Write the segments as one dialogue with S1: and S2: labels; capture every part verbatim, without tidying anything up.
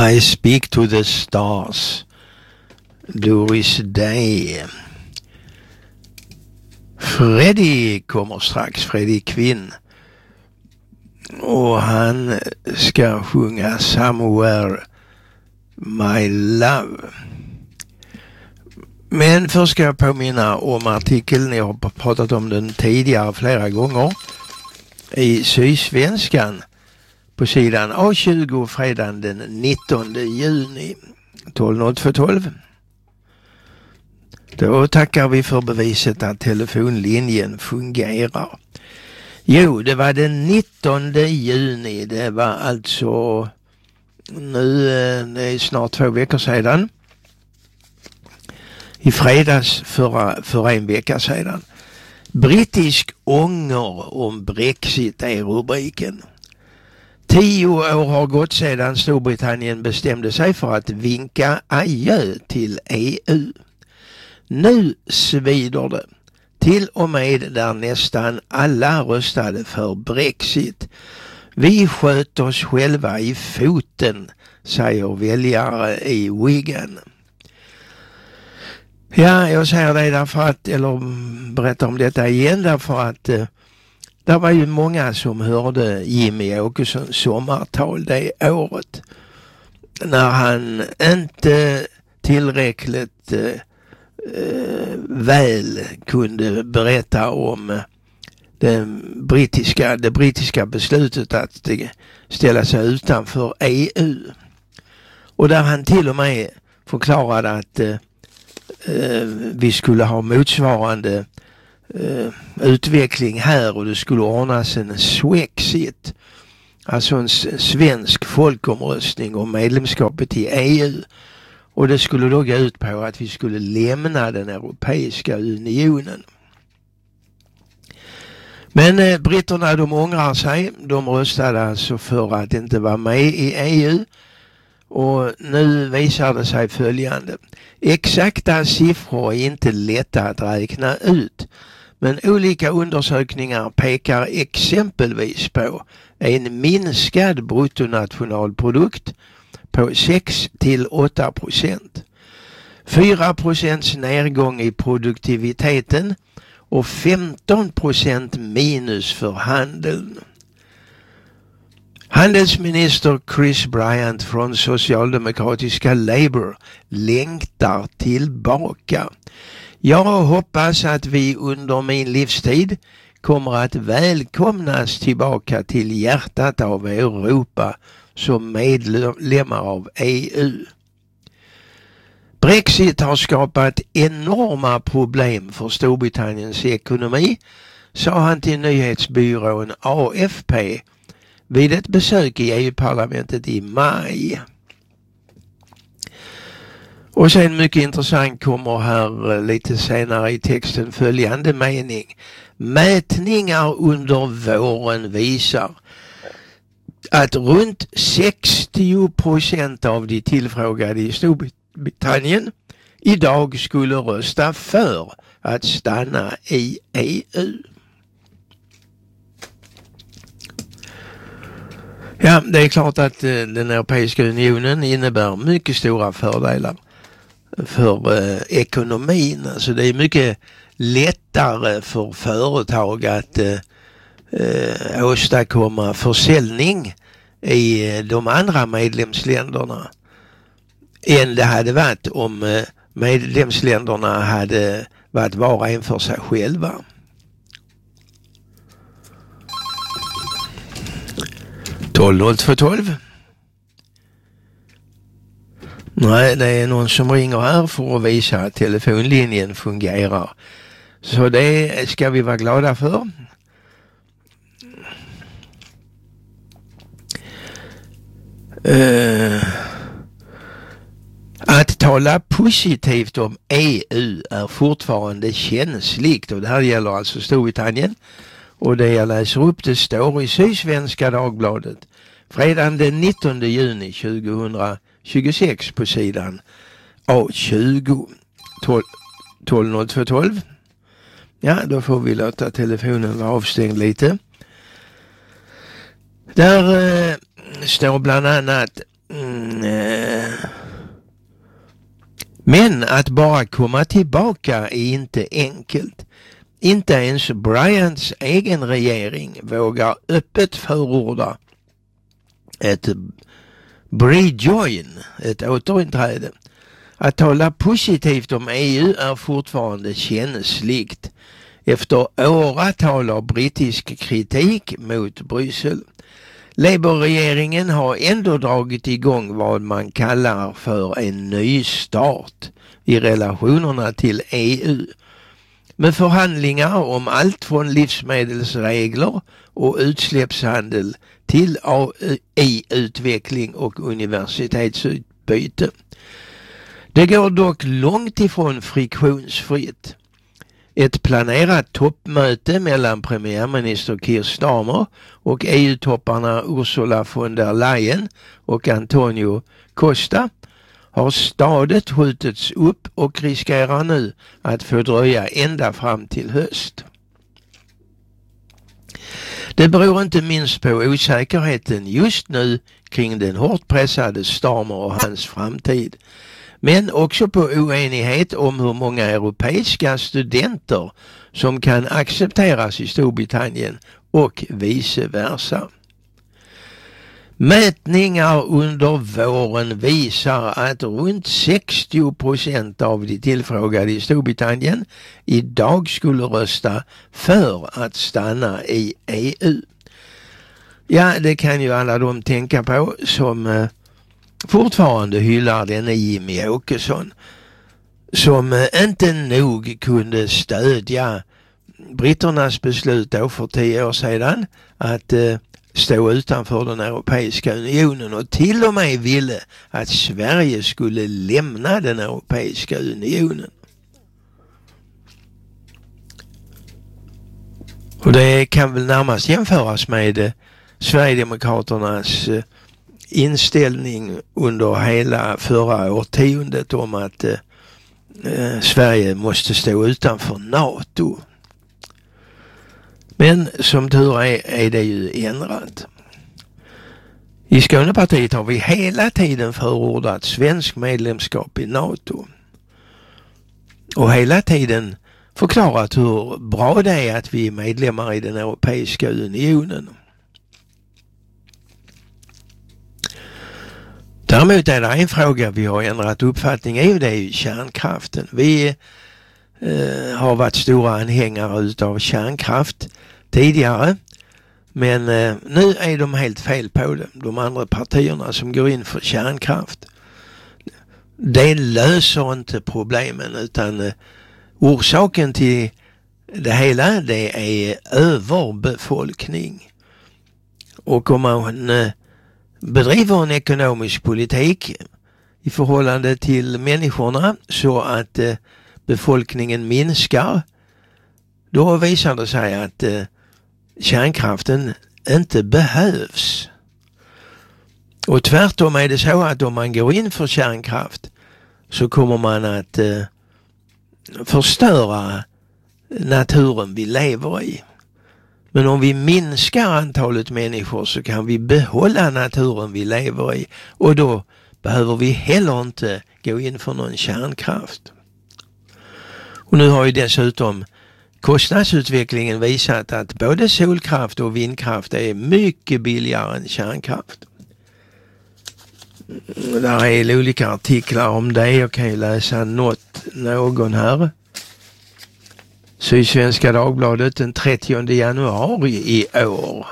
S1: I speak to the stars. Doris Day. Freddie kommer strax, Freddie Quinn. Och han ska sjunga Somewhere My Love. Men först ska jag påminna om artikeln, jag har pratat om den tidigare flera gånger, i Sydsvenskan på sidan A tjugo fredagen den nittonde juni tolv noll två tolv. Då tackar vi för beviset att telefonlinjen fungerar. Jo, det var den nittonde juni, det var alltså nu, det är snart två veckor sedan. I fredags förra, förra en vecka sedan. Brittisk ånger om Brexit är rubriken. Tio år har gått sedan Storbritannien bestämde sig för att vinka adjö till E U. Nu svider det. Till och med där nästan alla röstade för Brexit. Vi sköt oss själva i foten, säger väljare i Wigan. Ja, jag säger det därför att, eller berättar om detta igen, därför att eh, det var ju många som hörde Jimmy Åkessons sommartal det året. När han inte tillräckligt eh, väl kunde berätta om det brittiska, det brittiska beslutet att ställa sig utanför E U. Och där han till och med förklarade att eh, vi skulle ha motsvarande eh, utveckling här och det skulle ordnas en Swexit, alltså en svensk folkomröstning om medlemskapet i E U. Och det skulle då gå ut på att vi skulle lämna den Europeiska unionen. Men eh, britterna, de ångrar sig. De röstade alltså för att inte vara med i E U. Och nu visar det sig följande. Exakta siffror är inte lätta att räkna ut. Men olika undersökningar pekar exempelvis på en minskad bruttonationalprodukt på sex till åtta procent. fyra procents nedgång i produktiviteten och femton procent minus för handeln. Handelsminister Chris Bryant från socialdemokratiska Labour längtar tillbaka. Jag hoppas att vi under min livstid kommer att välkomnas tillbaka till hjärtat av Europa som medlemmar av E U. Brexit har skapat enorma problem för Storbritanniens ekonomi, sa han till nyhetsbyrån A F P vid ett besök i E U-parlamentet i maj. Och sen mycket intressant kommer här lite senare i texten följande mening. Mätningar under våren visar att runt sextio procent av de tillfrågade i Storbritannien idag skulle rösta för att stanna i E U. Ja, det är klart att den Europeiska unionen innebär mycket stora fördelar för eh, ekonomin. Alltså det är mycket lättare för företag att eh, eh, åstadkomma försäljning i de andra medlemsländerna än det hade varit om eh, medlemsländerna hade varit var och en för sig själva. tolv noll två tolv. Nej, det är någon som ringer här för att visa att telefonlinjen fungerar. Så det ska vi vara glada för. Uh, att tala positivt om E U är fortfarande känsligt, och det här gäller alltså Storbritannien. Och det jag läser upp, det står i Sydsvenska Dagbladet fredagen den nittonde juni tjugohundratjugosex på sidan A tjugo tolv noll två tolv. Ja, då får vi låta telefonen vara avstängd lite. Där eh, står bland annat Mm, eh. Men att bara komma tillbaka är inte enkelt. Inte ens Bryans egen regering vågar öppet förorda ett rejoin, ett återinträde. Att tala positivt om E U är fortfarande känsligt efter åratal av brittisk kritik mot Bryssel. Labour-regeringen har ändå dragit igång vad man kallar för en nystart i relationerna till E U. Med förhandlingar om allt från livsmedelsregler och utsläppshandel till A I-utveckling och universitetsutbyte. Det går dock långt ifrån friktionsfritt. Ett planerat toppmöte mellan premiärminister Keir Starmer och E U-topparna Ursula von der Leyen och Antonio Costa har stadigt skjutits upp och riskerar nu att få dröja ända fram till höst. Det beror inte minst på osäkerheten just nu kring den hårt pressade Starmer och hans framtid. Men också på oenighet om hur många europeiska studenter som kan accepteras i Storbritannien och vice versa. Mätningar under våren visar att runt sextio procent av de tillfrågade i Storbritannien idag skulle rösta för att stanna i E U. Ja, det kan ju alla de tänka på som eh, fortfarande hyllar denne Jimmy Åkesson, som eh, inte nog kunde stödja britternas beslut då för tio år sedan att eh, stå utanför den Europeiska unionen och till och med ville att Sverige skulle lämna den Europeiska unionen. Och det kan väl närmast jämföras med eh, Sverigedemokraternas eh, inställning under hela förra årtiondet om att eh, Sverige måste stå utanför NATO. Men som tur är, är det ju ändrat. I Skånepartiet har vi hela tiden förordat svensk medlemskap i NATO. Och hela tiden förklarat hur bra det är att vi är medlemmar i den Europeiska unionen. Däremot är det en fråga vi har ändrat uppfattning i, och det är ju kärnkraften. Vi eh, har varit stora anhängare utav kärnkraft tidigare, men eh, nu är de helt fel på det. De andra partierna som går in för kärnkraft. Det löser inte problemen, utan eh, orsaken till det hela, det är överbefolkning. Och om man eh, bedriver en ekonomisk politik i förhållande till människorna så att eh, befolkningen minskar, då visar det sig att eh, kärnkraften inte behövs. Och tvärtom är det så att om man går in för kärnkraft så kommer man att eh, förstöra naturen vi lever i. Men om vi minskar antalet människor så kan vi behålla naturen vi lever i, och då behöver vi heller inte gå in för någon kärnkraft. Och nu har ju dessutom kostnadsutvecklingen visat att både solkraft och vindkraft är mycket billigare än kärnkraft. Där är olika artiklar om det. Jag kan ju läsa något, någon här. Sydsvenska Dagbladet den trettionde januari i år.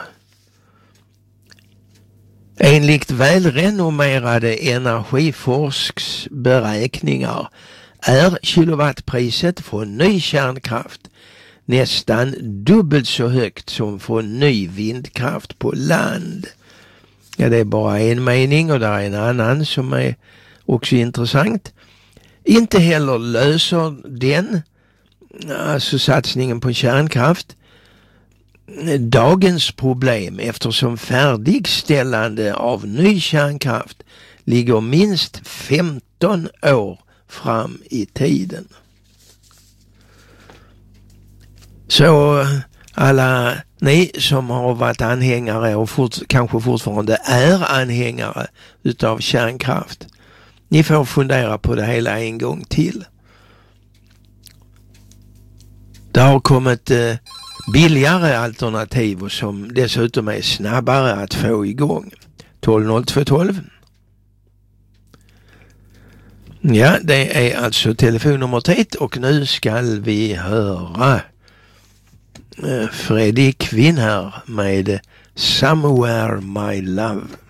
S1: Enligt välrenommerade Energiforsks beräkningar är kilowattpriset från ny kärnkraft nästan dubbelt så högt som från ny vindkraft på land. Ja, det är bara en mening, och där är en annan som är också intressant. Inte heller löser den, alltså satsningen på kärnkraft, dagens problem, eftersom färdigställande av ny kärnkraft ligger minst femton år fram i tiden. Så alla ni som har varit anhängare och fort, kanske fortfarande är anhängare utav kärnkraft. Ni får fundera på det hela en gång till. Det har kommit eh, billigare alternativ och som dessutom är snabbare att få igång. tolv noll två tolv. Ja, det är alltså telefonnummer ett och nu ska vi höra eh, Freddie Quinn här med Somewhere My Love.